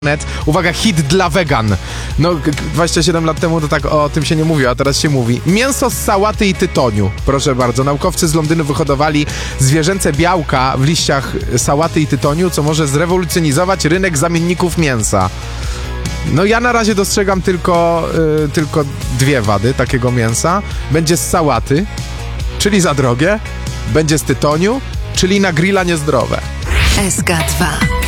Uwaga, hit dla wegan. No, 27 lat temu to tak o tym się nie mówiło, a teraz się mówi. Mięso z sałaty i tytoniu. Proszę bardzo, naukowcy z Londynu wyhodowali zwierzęce białka w liściach sałaty i tytoniu, co może zrewolucjonizować rynek zamienników mięsa. No ja na razie dostrzegam tylko dwie wady takiego mięsa. Będzie z sałaty, czyli za drogie. Będzie z tytoniu, czyli na grilla niezdrowe. SK2